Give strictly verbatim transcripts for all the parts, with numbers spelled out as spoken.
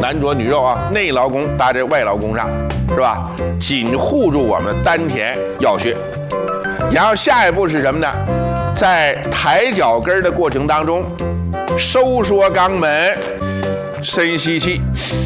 男左女右啊，内劳宫搭在外劳宫上，是吧？紧护住我们丹田要穴。然后下一步是什么呢？在抬脚跟的过程当中，收缩肛门，深吸气，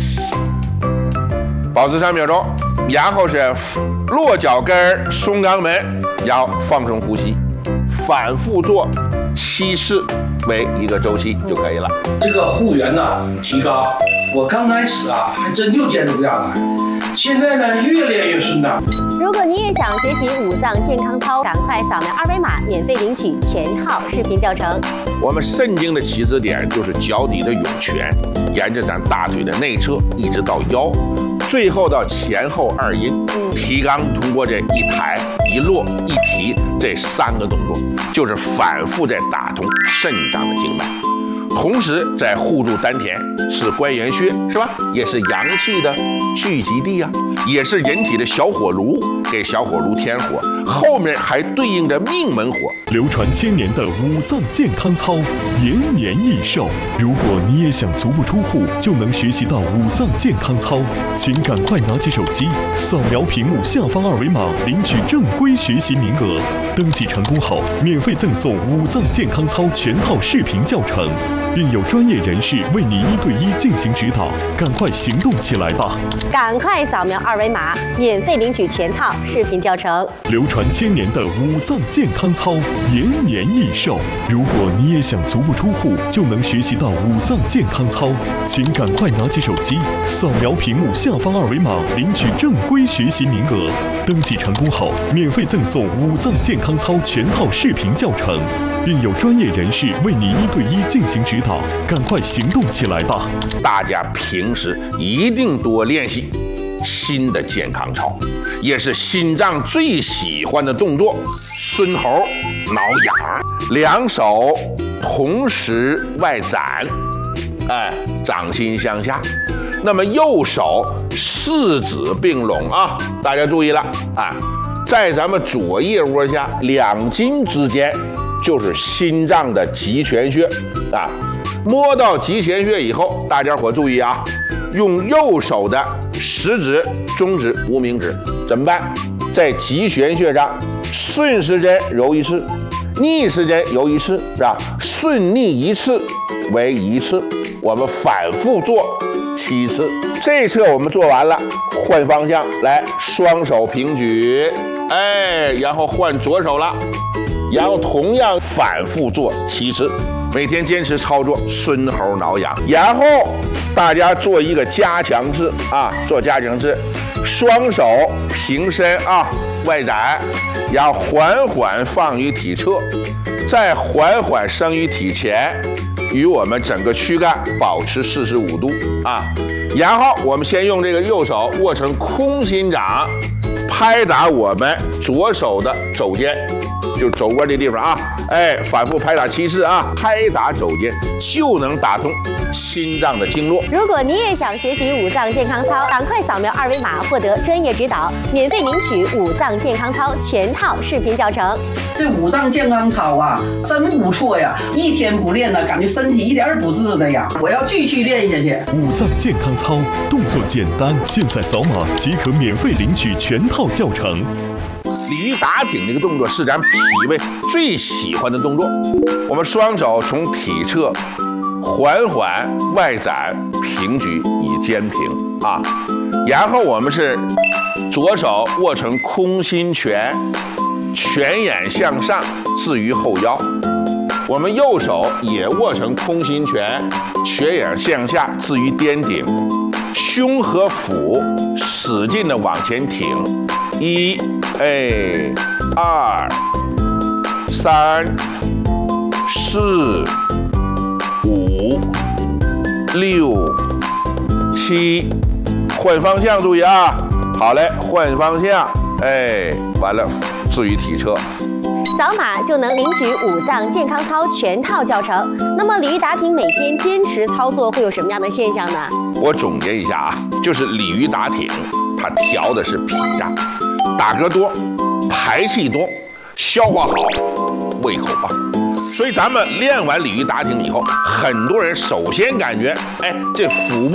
保持三秒钟，然后是落脚跟，松肛门，然后放松呼吸，反复做七次为一个周期就可以了。 这个护员呢提高，我刚开始啊还真就坚持不下来，现在呢越练越顺当。 如果你也想学习五脏健康操，赶快扫描二维码，免费领取全套视频教程。 我们肾经的起始点就是脚底的涌泉，沿着咱大腿的内侧一直到腰，最后到前后二阴。提肛通过这一抬一落一提这三个动作，就是反复在打通肾脏的经脉，同时在护住丹田，是关元穴，是吧？也是阳气的聚集地啊，也是人体的小火炉，给小火炉添火，后面还对应着命门火。 流传千年的五脏健康操，延年益寿。如果你也想足不出户就能学习到五脏健康操，请赶快拿起手机，扫描屏幕下方二维码，领取正规学习名额。登记成功后，免费赠送五脏健康操全套视频教程，并有专业人士为你一对一进行指导。赶快行动起来吧！ 赶快扫描二维码，免费领取全套视频教程。 流传千年的五脏健康操，延年益寿。如果你也想足不出户就能学习到五脏健康操，请赶快拿起手机，扫描屏幕下方二维码，领取正规学习名额。登记成功后，免费赠送五脏健康操全套视频教程，并有专业人士为你一对一进行指导。赶快行动起来吧！ 大家平时一定多练习心的健康操，也是心脏最喜欢的动作。孙猴挠痒，两手同时外展，哎，掌心向下。那么右手四指并拢啊，大家注意了啊，在咱们左腋窝下两筋之间就是心脏的极泉穴啊。摸到极泉穴以后，大家伙注意啊，用右手的食指、中指、无名指怎么办？在极泉穴上顺时针揉一次，逆时针揉一次，是吧？顺逆一次为一次，我们反复做七次。这一侧我们做完了，换方向来，双手平举，哎，然后换左手了，然后同样反复做七次。每天坚持操作孙猴挠痒，然后大家做一个加强式啊，做加强式，双手平伸啊，外展，然后缓缓放于体侧，再缓缓升于体前，与我们整个躯干保持四十五度啊。然后我们先用这个右手握成空心掌，拍打我们左手的肘尖，就是肘窝这地方啊，哎，反复拍打七次啊，拍打肘尖就能打通心脏的经络。 如果你也想学习五脏健康操，赶快扫描二维码，获得专业指导，免费领取五脏健康操全套视频教程。 这五脏健康操啊，真不错呀！一天不练呢，感觉身体一点儿不治的呀。我要继续练下去。 五脏健康操动作简单，现在扫码即可免费领取全套教程。 鲤鱼打挺这个动作是咱脾胃最喜欢的动作。我们双手从体侧缓缓外展平举以肩平啊，然后我们是左手握成空心拳，拳眼向上置于后腰，我们右手也握成空心拳，拳眼向下置于颠顶，胸和腹使劲的往前挺，一，哎，二，三，四，五，六，七，换方向，注意啊！好嘞，换方向，哎，完了，置于体侧。 扫码就能领取五脏健康操全套教程。那么鲤鱼打挺每天坚持操作会有什么样的现象呢？ 我总结一下啊，就是鲤鱼打挺，它调的是脾脏，打嗝多，排气多，消化好，胃口棒。所以咱们练完鲤鱼打挺以后，很多人首先感觉，哎，这腹部